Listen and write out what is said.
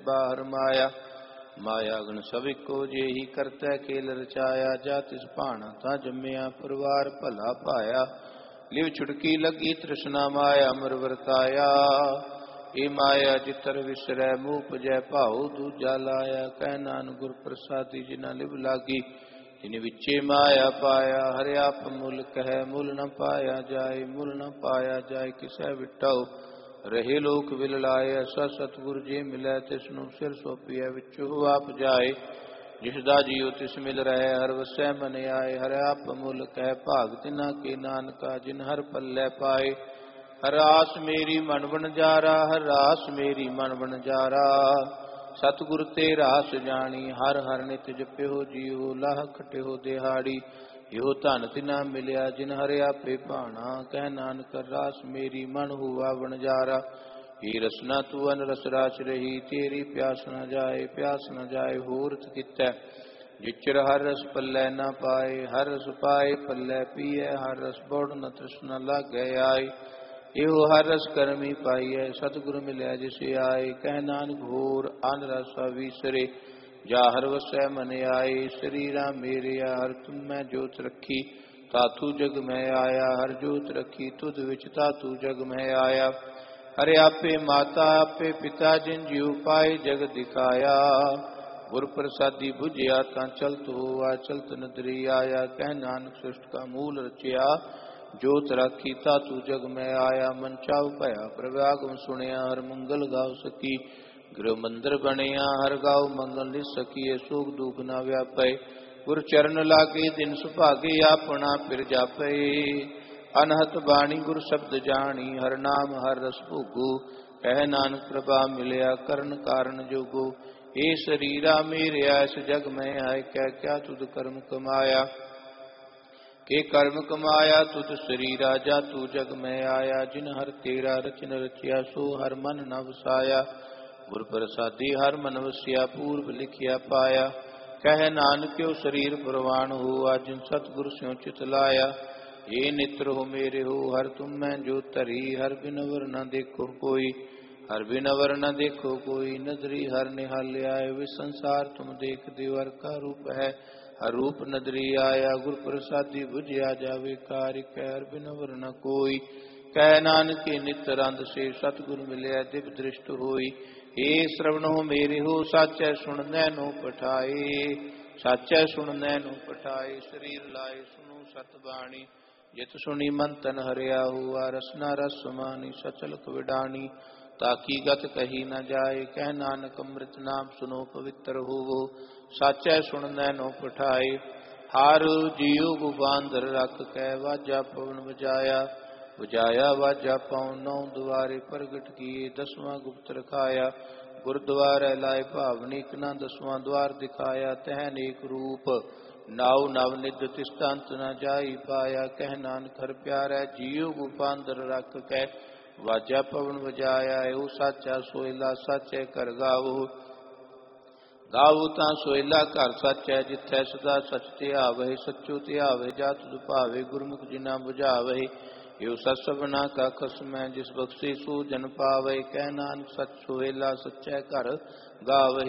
बाहर माया माया गण सविको जेहि करतै खेल रचाया। जा तिस भाना ता जम्मिया परिवार भला पाया। लिव छुड़की लगी तृष्णा माया अमर वरताया। ए माया जितर विसरै मूप जय भाऊ दूजा लाया। कह नानक गुर प्रसादी जिना लिव लागी जिन विचे माया पाया। हरि आप मुल कह मुल न पाया जाय मुल न पाया जाय किसै विटाओ रहे लोक विल लाए। ऐसा सतगुर जे मिलै तिसनु सिर सौंपिया विचो आप जाए। जिसदा जियो तिस मिल रहे हर वसै मन आए। हर आप मुल कह भाग तिना के नानका जिन हर पल्लै पाए। हर आस मेरी मन बनजारा हर आस मेरी मन बनजारा। सतगुर ते रास जानी हर हर नित जप्यो जियो लाह खट्यो दिहाड़ी। यो धन तिना मिलिया जिन हरे आपे भाना कह नानक रास मेरी मन हुआ बनजारा। ये रसना तू अन रस रास रही तेरी प्यास न जाए प्यास न जाए होरत कितै। जिचर हर रस पल्लै न पाए हर रस पाए पल्लै पीए हर रस बौड़ न तृष्णा लागे आए। एहो हर रस करमी पाइए सतगुर मिलै जिसे आए। कह नानक होर अन रस विसरे जा हर वसै मन आए। शरीरा मेरे हर तुम मैं जोत रखी तातू जग मैं आया। हर जोत रखी तुद विच तातू जग मैं आया। हरे आपे माता आपे पिता जिन जीव पाए जग दिखाया। गुर प्रसादी बुझिया ता चलत हुआ चलत नदरी आया। कह नानक सृष्ट का मूल रचिया जोत राखी तातू जग में आया। मन चाव भया प्रव्यागम सुनिया हर मंगल गाव सकी। गृह मंदिर बनिया हर गाव मंगल निस सकीए। सुख दुख न व्यापै गुर चरण लागे दिन सुभागे अपना फिर जापै। अनहत बाणी गुर शब्द जानी हर नाम हर रस भोगो। कह नानक प्रभा मिलिया करण कारण जोगो। ए शरीरा मेरे इस जग में आए क्या क्या तुद कर्म कमाया। के कर्म कमाया तुद शरीरा जा तू जग में आया। जिन हर तेरा रचन रचिया सो हर मन न वसाया। गुर प्रसादी हर मन वसिया पूर्व लिखिया पाया। कह नानक क्यों शरीर प्रवान हुआ जिन सतगुर स्यों चित लाया। ये नेत्र हो मेरे हो हर तुम मैं जो तरी हर बिनवर न देखो कोई हर बिनवर न देखो कोई। नजरी हर निहाल आए वे संसार तुम देख देवर का रूप है हर रूप नजरी आया। गुर प्रसादी बुझिया जावे कार्य कह हर बिनवर न कोई। कह नानक के नित रंद से सतगुर मिलिया दिव दृष्ट होई। हे श्रवण हो मेरे हो साचै सुन नैनो पठाए साचै सुन नैनो पठाए। शरीर लाए सुनो सत बाणी जित सुनी मन तन हरिया हुआ। रसना रस समानी सचल विडानी ताकि गत कही न जाए। कह नानक अमृत नाम सुनो पवित्र होवो साचै सुन नैनो पठाए। हार जियो गुबांधर रख कै वाजा पवन बजाया। बुझाया वाजा पाऊँ नौ द्वारे प्रगट किए 10वां गुप्त रखाया। गुरुद्वारे लाए भावनी कना 10वां द्वार दिखाया। तह नेक रूप नाव नव निध तिष्ठंत न जाई पाया। कह नानक हर प्यारा जियो गुपांदर रख कै वाजा पवन बजाया। ओ साचा सोयला साचे कर गावो गावो ता सोयला घर साचै। जिथै सदा सच ध्यावै सचो ध्यावै जा तुझ भावे गुरमुख जिना बुझावै। यो सत सबना का खसमै जिस बख्शे सो जन पावै। कह नानक सच सोहेला सच्चै घर गावै।